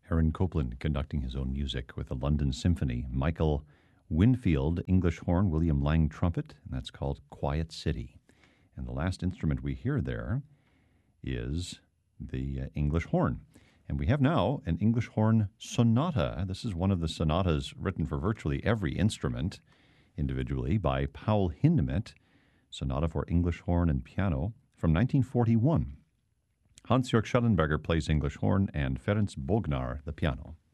Aaron Copland conducting his own music with the London Symphony. Michael Winfield, English horn, William Lang, trumpet, and that's called Quiet City. And the last instrument we hear there is the English horn. And we have now an English horn sonata. This is one of the sonatas written for virtually every instrument individually by Paul Hindemith, Sonata for English horn and piano from 1941. Hans-Jörg Schellenberger plays English horn and Ferenc Bognar the piano.